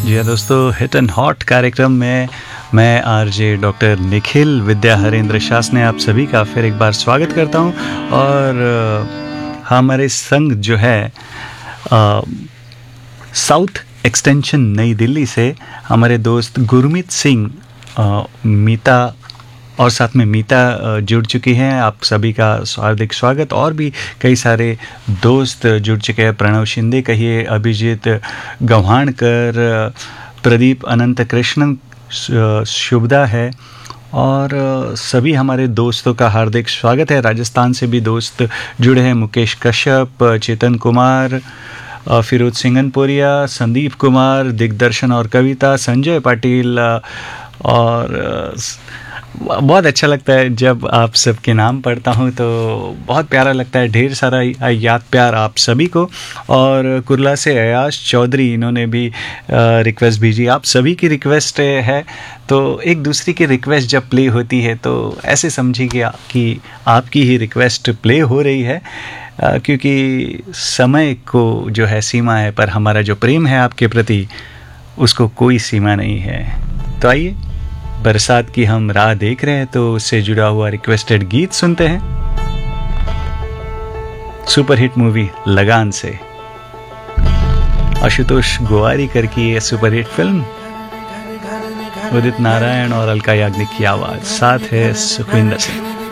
जी हाँ दोस्तों, hit and hot कार्यक्रम में मैं आरजे डॉक्टर निखिल विद्या हरेंद्र शास ने आप सभी का फिर एक बार स्वागत करता हूँ। और हमारे संग जो है साउथ एक्सटेंशन नई दिल्ली से हमारे दोस्त गुरमीत सिंह मीता और साथ में मीता जुड़ चुकी हैं। आप सभी का हार्दिक स्वागत। और भी कई सारे दोस्त जुड़ चुके हैं। प्रणव शिंदे कहिए, अभिजीत गव्हाणकर, प्रदीप अनंत कृष्णन, शुभदा है और सभी हमारे दोस्तों का हार्दिक स्वागत है। राजस्थान से भी दोस्त जुड़े हैं, मुकेश कश्यप, चेतन कुमार, फिरोज सिंगनपुरिया, संदीप कुमार, दिग्दर्शन और कविता, संजय पाटिल। और बहुत अच्छा लगता है जब आप सबके नाम पढ़ता हूँ तो बहुत प्यारा लगता है। ढेर सारा याद प्यार आप सभी को। और कुरला से अयाश चौधरी, इन्होंने भी रिक्वेस्ट भेजी। आप सभी की रिक्वेस्ट है तो एक दूसरे की रिक्वेस्ट जब प्ले होती है तो ऐसे समझिए कि आपकी ही रिक्वेस्ट प्ले हो रही है, क्योंकि समय को जो है सीमा है, पर हमारा जो प्रेम है आपके प्रति उसको कोई सीमा नहीं है। तो आइए, बरसात की हम राह देख रहे हैं तो उससे जुड़ा हुआ रिक्वेस्टेड गीत सुनते हैं। सुपरहिट मूवी लगान से आशुतोष गोवारीकर की ये सुपरहिट फिल्म, उदित नारायण और अलका याग्निक की आवाज, साथ है सुखविंदर सिंह।